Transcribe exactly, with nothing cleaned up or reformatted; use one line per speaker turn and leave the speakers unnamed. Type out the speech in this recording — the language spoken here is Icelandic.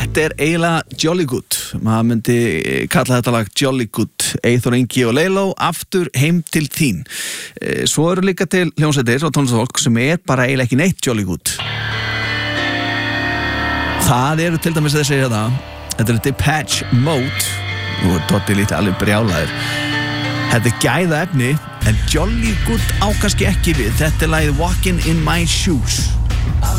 Þetta er eiginlega Jolly Good. Maður myndi kalla þetta lag Jolly Good. Eyþór Ingi og Leiló, aftur heim til þín. Svo eru líka til hljómsveitir og tónlistafólk sem er bara eiginlega ekki neitt Jolly Good. Það eru til dæmis þessi hérna. Þetta er Depeche Mode. Nú er Doddi lítið alveg brjálaður. Þetta er gæða efni, en Jolly Good á kannski ekki við. Þetta er lagið Walking in My Shoes.